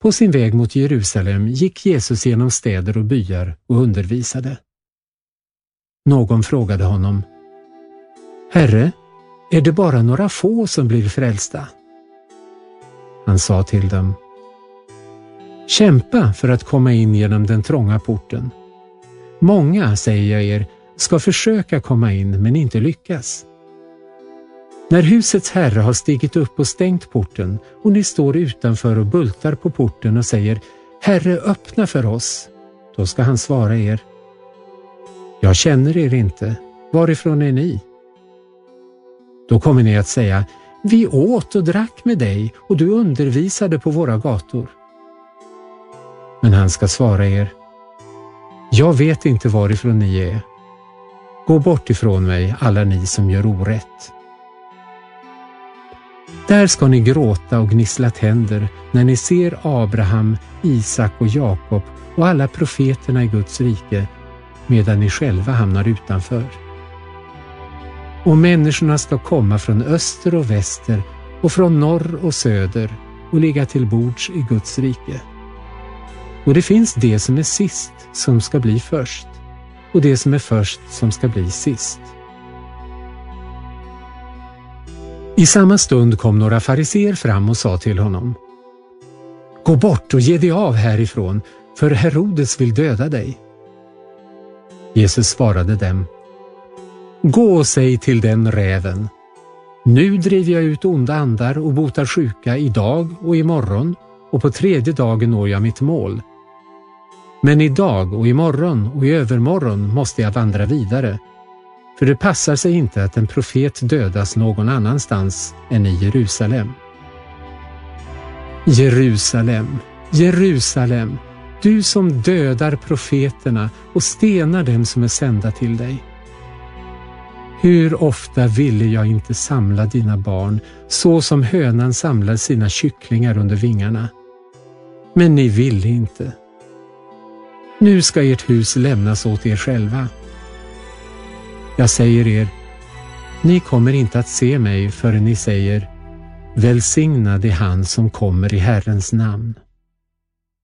På sin väg mot Jerusalem gick Jesus genom städer och byar och undervisade. Någon frågade honom: Herre, är det bara några få som blir frälsta? Han sa till dem: Kämpa för att komma in genom den trånga porten. Många, säger jag er, ska försöka komma in men inte lyckas. När husets herre har stigit upp och stängt porten och ni står utanför och bultar på porten och säger: Herre, öppna för oss, då ska han svara er: Jag känner er inte, varifrån är ni? Då kommer ni att säga: Vi åt och drack med dig och du undervisade på våra gator. Men han ska svara er: Jag vet inte varifrån ni är. Gå bort ifrån mig, alla ni som gör orätt. Där ska ni gråta och gnissla tänder när ni ser Abraham, Isak och Jakob och alla profeterna i Guds rike, medan ni själva hamnar utanför. Och människorna ska komma från öster och väster och från norr och söder och ligga till bords i Guds rike. Och det finns det som är sist som ska bli först, och det som är först som ska bli sist. I samma stund kom några fariseer fram och sa till honom: Gå bort och ge dig av härifrån, för Herodes vill döda dig. Jesus svarade dem: Gå och säg till den räven: Nu driver jag ut onda andar och botar sjuka idag och imorgon, och på tredje dagen når jag mitt mål. Men idag och imorgon och i övermorgon måste jag vandra vidare, för det passar sig inte att en profet dödas någon annanstans än i Jerusalem. Jerusalem, Jerusalem, du som dödar profeterna och stenar dem som är sända till dig. Hur ofta ville jag inte samla dina barn, så som hönan samlar sina kycklingar under vingarna. Men ni ville inte. Nu ska ert hus lämnas åt er själva. Jag säger er, ni kommer inte att se mig förrän ni säger: Välsignad är han som kommer i Herrens namn.